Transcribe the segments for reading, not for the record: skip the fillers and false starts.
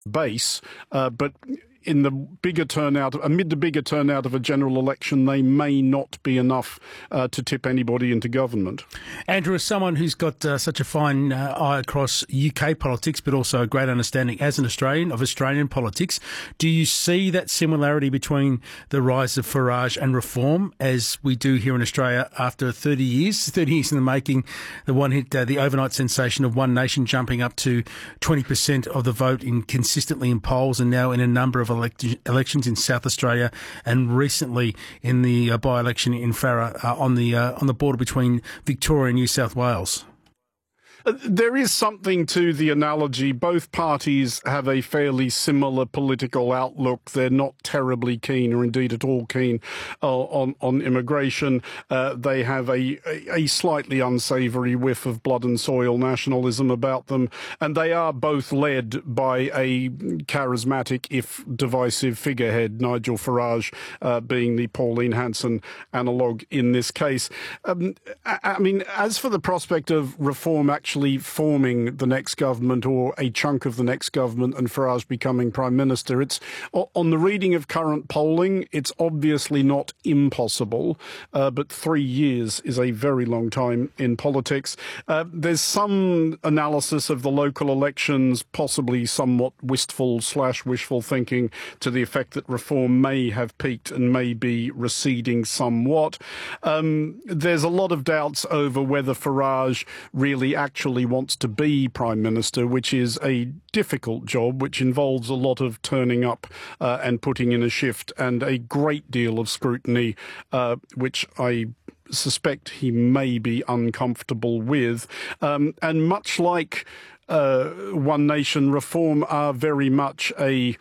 base, but in the bigger turnout, amid the bigger turnout of a general election, they may not be enough to tip anybody into government. Andrew, as someone who's got such a fine eye across UK politics, but also a great understanding as an Australian of Australian politics, do you see that similarity between the rise of Farage and Reform as we do here in Australia after 30 years in the making, the overnight sensation of One Nation jumping up to 20% of the vote consistently in polls, and now in a number of elections in South Australia, and recently in the by-election in Farrer on the border between Victoria and New South Wales? There is something to the analogy. Both parties have a fairly similar political outlook. They're not terribly keen, or indeed at all keen, on immigration. They have a slightly unsavoury whiff of blood and soil nationalism about them, and they are both led by a charismatic, if divisive, figurehead, Nigel Farage, being the Pauline Hanson analogue in this case. I mean, as for the prospect of Reform actually forming the next government, or a chunk of the next government, and Farage becoming Prime Minister, it's on the reading of current polling, it's obviously not impossible, but 3 years is a very long time in politics. There's some analysis of the local elections, possibly somewhat wistful/wishful thinking, to the effect that Reform may have peaked and may be receding somewhat. There's a lot of doubts over whether Farage really actually wants to be Prime Minister, which is a difficult job, which involves a lot of turning up and putting in a shift, and a great deal of scrutiny, which I suspect he may be uncomfortable with. And much like One Nation, Reform are very much a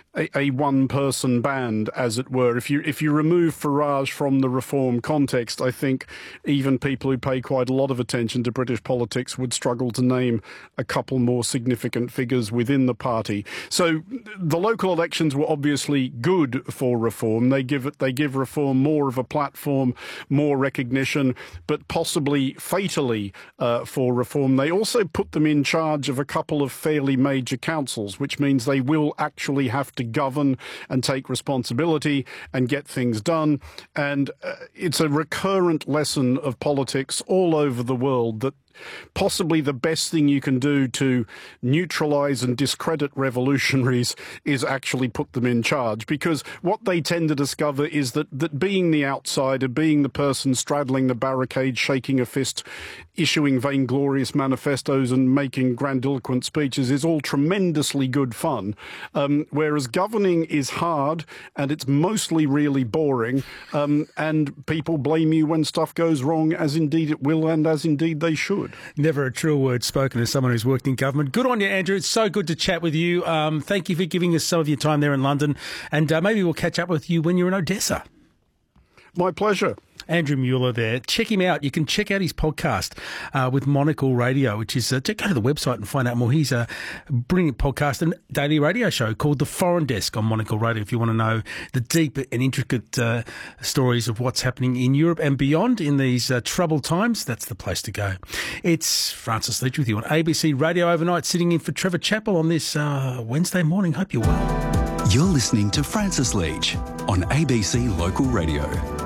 one-person band, as it were. If you remove Farage from the Reform context, I think even people who pay quite a lot of attention to British politics would struggle to name a couple more significant figures within the party. So the local elections were obviously good for Reform. They give Reform more of a platform, more recognition, but possibly fatally for Reform, they also put them in charge of a couple of fairly major councils, which means they will actually have to govern and take responsibility and get things done. And it's a recurrent lesson of politics all over the world that possibly the best thing you can do to neutralise and discredit revolutionaries is actually put them in charge, because what they tend to discover is that being the outsider, being the person straddling the barricade, shaking a fist, issuing vainglorious manifestos and making grandiloquent speeches is all tremendously good fun, whereas governing is hard and it's mostly really boring, and people blame you when stuff goes wrong, as indeed it will and as indeed they should. Never a truer word spoken as someone who's worked in government. Good on you, Andrew. It's so good to chat with you. Thank you for giving us some of your time there in London, and maybe we'll catch up with you when you're in Odessa. My pleasure. Andrew Mueller there. Check him out. You can check out his podcast with Monocle Radio, which is, go to the website and find out more. He's a brilliant podcast and daily radio show called The Foreign Desk on Monocle Radio, if you want to know the deep and intricate stories of what's happening in Europe and beyond in these troubled times. That's the place to go. It's Francis Leach with you on ABC Radio Overnight, sitting in for Trevor Chappell on this Wednesday morning. Hope you're well. You're listening to Francis Leach on ABC Local Radio.